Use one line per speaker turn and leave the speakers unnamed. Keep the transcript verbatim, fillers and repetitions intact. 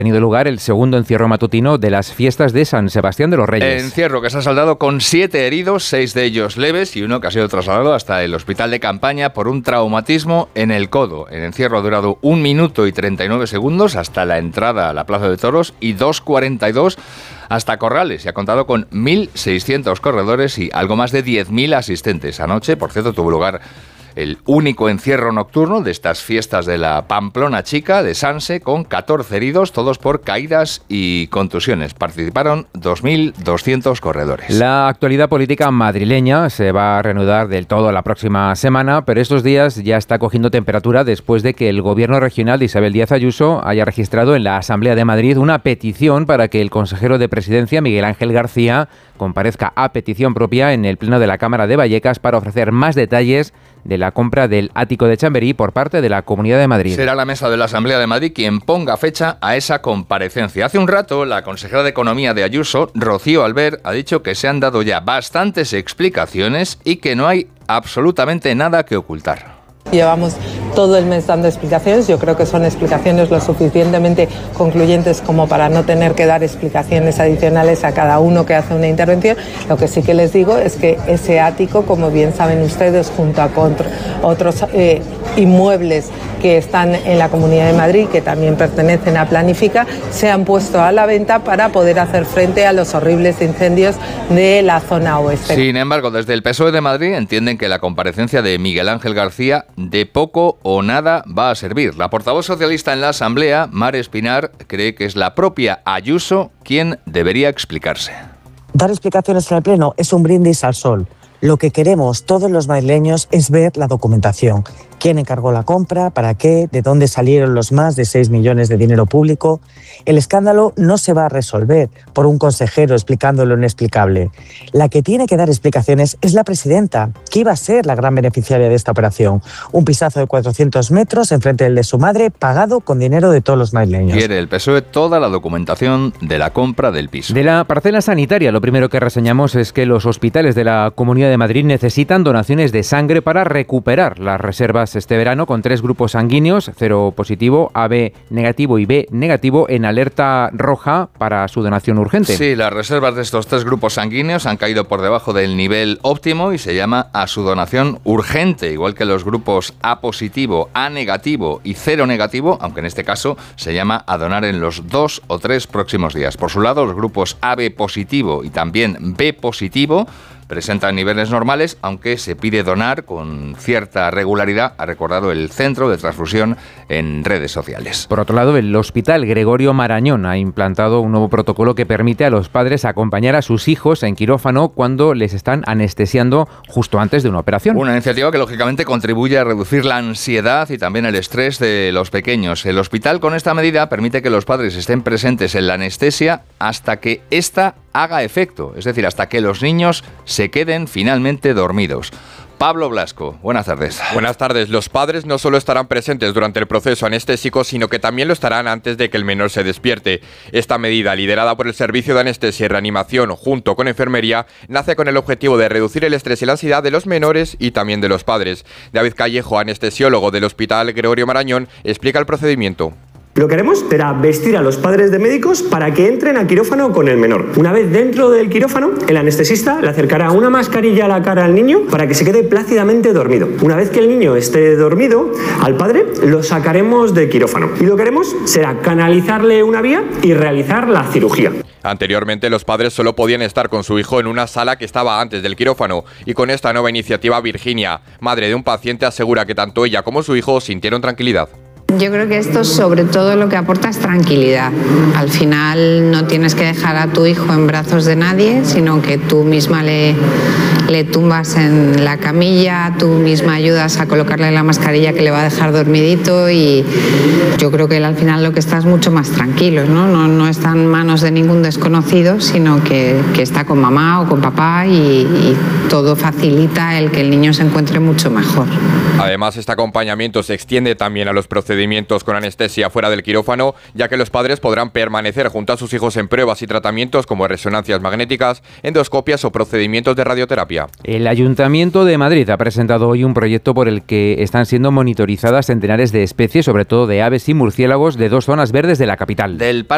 tenido lugar el segundo encierro matutino de las fiestas de San Sebastián de los Reyes.
Encierro que se ha saldado con siete heridos, seis de ellos leves y uno que ha sido trasladado hasta el hospital de campaña por un traumatismo en el codo. El encierro ha durado un minuto y treinta y nueve segundos hasta la entrada a la Plaza de Toros y dos cuarenta y dos hasta Corrales. Y ha contado con mil seiscientos corredores y algo más de diez mil asistentes. Anoche, por cierto, tuvo lugar el único encierro nocturno de estas fiestas de la Pamplona Chica de Sanse, con catorce heridos, todos por caídas y contusiones. Participaron dos mil doscientos corredores.
La actualidad política madrileña se va a reanudar del todo la próxima semana, pero estos días ya está cogiendo temperatura después de que el gobierno regional de Isabel Díaz Ayuso haya registrado en la Asamblea de Madrid una petición para que el consejero de Presidencia, Miguel Ángel García, comparezca a petición propia en el Pleno de la Cámara de Vallecas para ofrecer más detalles de la compra del ático de Chamberí por parte de la Comunidad de Madrid.
Será la mesa de la Asamblea de Madrid quien ponga fecha a esa comparecencia. Hace un rato, la consejera de Economía de Ayuso, Rocío Albert, ha dicho que se han dado ya bastantes explicaciones y que no hay absolutamente nada que ocultar.
Llevamos todo el mes dando explicaciones, yo creo que son explicaciones lo suficientemente concluyentes como para no tener que dar explicaciones adicionales a cada uno que hace una intervención. Lo que sí que les digo es que ese ático, como bien saben ustedes, junto a otros eh, inmuebles que están en la Comunidad de Madrid, que también pertenecen a Planifica, se han puesto a la venta para poder hacer frente a los horribles incendios de la zona oeste.
Sin embargo, desde el P S O E de Madrid entienden que la comparecencia de Miguel Ángel García de poco o nada va a servir. La portavoz socialista en la Asamblea, Mar Espinar, cree que es la propia Ayuso quien debería explicarse.
Dar explicaciones en el Pleno es un brindis al sol. Lo que queremos todos los madrileños es ver la documentación. ¿Quién encargó la compra? ¿Para qué? ¿De dónde salieron los más de seis millones de dinero público? El escándalo no se va a resolver por un consejero explicando lo inexplicable. La que tiene que dar explicaciones es la presidenta, que iba a ser la gran beneficiaria de esta operación. Un pisazo de cuatrocientos metros enfrente del de su madre, pagado con dinero de todos los madrileños.
Quiere el P S O E toda la documentación de la compra del piso.
De la parcela sanitaria, lo primero que reseñamos es que los hospitales de la Comunidad de Madrid necesitan donaciones de sangre para recuperar las reservas este verano, con tres grupos sanguíneos, cero positivo, A B negativo y B negativo, en alerta roja para su donación urgente.
Sí, las reservas de estos tres grupos sanguíneos han caído por debajo del nivel óptimo y se llama a su donación urgente, igual que los grupos A positivo, A negativo y cero negativo, aunque en este caso se llama a donar en los dos o tres próximos días. Por su lado, los grupos A B positivo y también B positivo presentan niveles normales, aunque se pide donar con cierta regularidad, ha recordado el Centro de Transfusión en redes sociales.
Por otro lado, el Hospital Gregorio Marañón ha implantado un nuevo protocolo que permite a los padres acompañar a sus hijos en quirófano cuando les están anestesiando justo antes de una operación.
Una iniciativa que lógicamente contribuye a reducir la ansiedad y también el estrés de los pequeños. El hospital, con esta medida, permite que los padres estén presentes en la anestesia hasta que ésta haga efecto, es decir, hasta que los niños se queden finalmente dormidos. Pablo Blasco, buenas tardes.
Buenas tardes. Los padres no solo estarán presentes durante el proceso anestésico, sino que también lo estarán antes de que el menor se despierte. Esta medida, liderada por el Servicio de Anestesia y Reanimación junto con Enfermería, nace con el objetivo de reducir el estrés y la ansiedad de los menores y también de los padres. David Callejo, anestesiólogo del Hospital Gregorio Marañón, explica el procedimiento.
Lo que haremos será vestir a los padres de médicos para que entren a quirófano con el menor. Una vez dentro del quirófano, el anestesista le acercará una mascarilla a la cara al niño para que se quede plácidamente dormido. Una vez que el niño esté dormido, al padre lo sacaremos del quirófano. Y lo que haremos será canalizarle una vía y realizar la cirugía.
Anteriormente, los padres solo podían estar con su hijo en una sala que estaba antes del quirófano, y con esta nueva iniciativa, Virginia, madre de un paciente, asegura que tanto ella como su hijo sintieron tranquilidad.
Yo creo que esto sobre todo lo que aporta es tranquilidad. Al final no tienes que dejar a tu hijo en brazos de nadie, sino que tú misma le, le tumbas en la camilla, tú misma ayudas a colocarle la mascarilla que le va a dejar dormidito, y yo creo que él al final lo que está es mucho más tranquilo, ¿no? No, no está en manos de ningún desconocido, sino que, que está con mamá o con papá, y, y todo facilita el que el niño se encuentre mucho mejor.
Además, este acompañamiento se extiende también a los procedimientos con anestesia fuera del quirófano, ya que los padres podrán permanecer junto a sus hijos en pruebas y tratamientos como resonancias magnéticas, endoscopias o procedimientos de radioterapia.
El Ayuntamiento de Madrid ha presentado hoy un proyecto por el que están siendo monitorizadas centenares de especies, sobre todo de aves y murciélagos, de dos zonas verdes de la capital.
Del